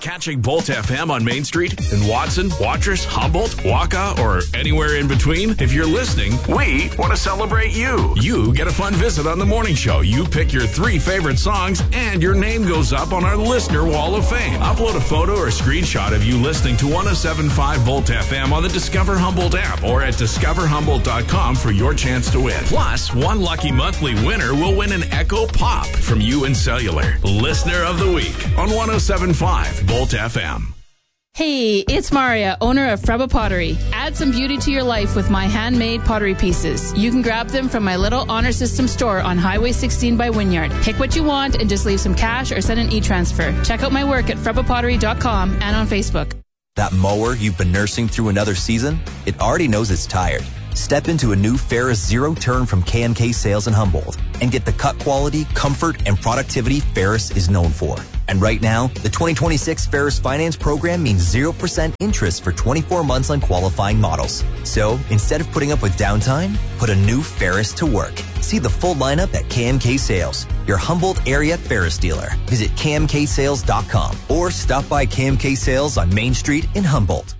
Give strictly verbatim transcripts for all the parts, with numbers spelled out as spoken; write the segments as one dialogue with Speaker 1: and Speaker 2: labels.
Speaker 1: catching Bolt F M on Main Street in Watson, Watrous, Humboldt, Waka, or anywhere in between? If you're listening, we want to celebrate you. You get a fun visit on the morning show. You pick your three favorite songs, and your name goes up on our listener wall of fame. Upload a photo or a screenshot of you listening to one oh seven point five Bolt F M on the Discover Humboldt app or at discover humboldt dot com for your chance to win. Plus, one lucky monthly winner will win an Echo Pop from U N Cellular. Listener of the Week on one oh seven point five Bolt F M.
Speaker 2: Hey, it's Maria, owner of Freba Pottery. Add some beauty to your life with my handmade pottery pieces. You can grab them from my little Honor System store on Highway sixteen by Wynyard. Pick what you want and just leave some cash or send an e-transfer. Check out my work at freba pottery dot com and on Facebook.
Speaker 3: That mower you've been nursing through another season, it already knows it's tired. Step into a new Ferris Zero Turn from K and K Sales in Humboldt and get the cut quality, comfort, and productivity Ferris is known for. And right now, the twenty twenty-six Ferris Finance Program means zero percent interest for twenty-four months on qualifying models. So, instead of putting up with downtime, put a new Ferris to work. See the full lineup at K and K Sales, your Humboldt area Ferris dealer. Visit K M K sales dot com or stop by K M K Sales on Main Street in Humboldt.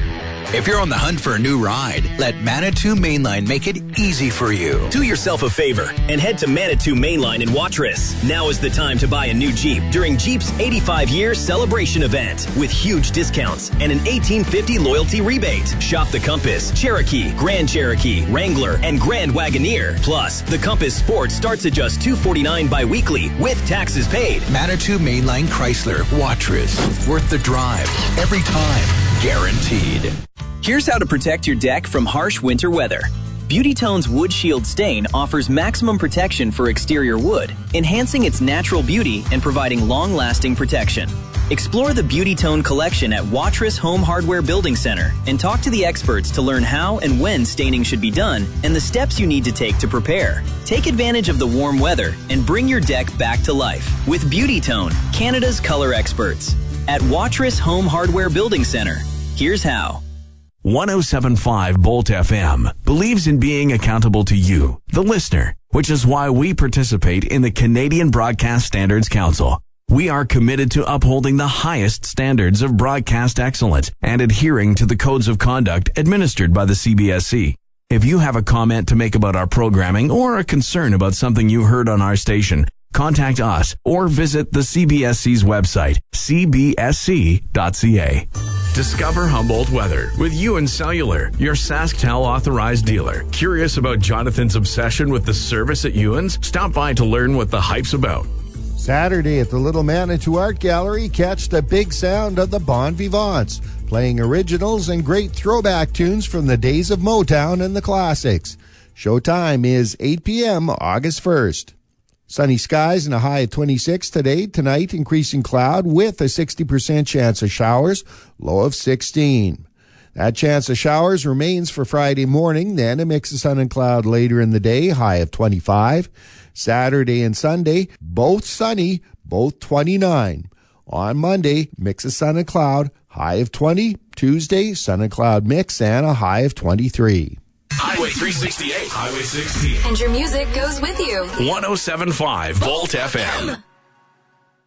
Speaker 4: If you're on the hunt for a new ride, let Manitou Mainline make it easy for you.
Speaker 5: Do yourself a favor and head to Manitou Mainline in Watrous. Now is the time to buy a new Jeep during Jeep's eighty-five year celebration event with huge discounts and an eighteen fifty loyalty rebate. Shop the Compass, Cherokee, Grand Cherokee, Wrangler, and Grand Wagoneer. Plus, the Compass Sport starts at just two forty-nine bi-weekly with taxes paid.
Speaker 4: Manitou Mainline Chrysler, Watrous. Worth the drive. Every time. Guaranteed.
Speaker 5: Here's how to protect your deck from harsh winter weather. Beauty Tone's Wood Shield Stain offers maximum protection for exterior wood, enhancing its natural beauty and providing long-lasting protection. Explore the Beauty Tone collection at Watrous Home Hardware Building Center and talk to the experts to learn how and when staining should be done and the steps you need to take to prepare. Take advantage of the warm weather and bring your deck back to life with Beauty Tone, Canada's color experts. At Watrous Home Hardware Building Center, here's how.
Speaker 1: one oh seven point five Bolt F M believes in being accountable to you, the listener, which is why we participate in the Canadian Broadcast Standards Council. We are committed to upholding the highest standards of broadcast excellence and adhering to the codes of conduct administered by the C B S C. If you have a comment to make about our programming or a concern about something you heard on our station, contact us or visit the C B S C's website, c b s c dot c a. Discover Humboldt weather with U N Cellular, your SaskTel authorized dealer. Curious about Jonathan's obsession with the service at U N's? Stop by to learn what the hype's about.
Speaker 6: Saturday at the Little Manitou Art Gallery, catch the big sound of the Bon Vivants, playing originals and great throwback tunes from the days of Motown and the classics. Showtime is eight p.m. August first. Sunny skies and a high of twenty-six today. Tonight, increasing cloud with a sixty percent chance of showers, low of sixteen. That chance of showers remains for Friday morning, then a mix of sun and cloud later in the day, high of twenty-five. Saturday and Sunday, both sunny, both twenty-nine. On Monday, mix of sun and cloud, high of twenty. Tuesday, sun and cloud mix and a high of twenty-three.
Speaker 1: Highway three sixty-eight, Highway sixteen.
Speaker 7: And your music goes with you.
Speaker 1: one oh seven point five Volt F M.